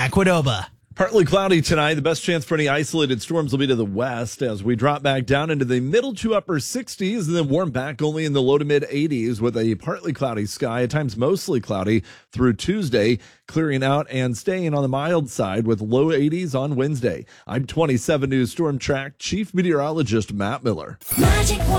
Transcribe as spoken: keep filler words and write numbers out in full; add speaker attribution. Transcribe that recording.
Speaker 1: Aquadoba.
Speaker 2: Partly cloudy tonight. The best chance for any isolated storms will be to the west as we drop back down into the middle to upper sixties and then warm back only in the low to mid eighties with a partly cloudy sky, at times mostly cloudy through Tuesday, clearing out and staying on the mild side with low eighties on Wednesday. I'm twenty-seven News Storm Track Chief Meteorologist Matt Miller. Magic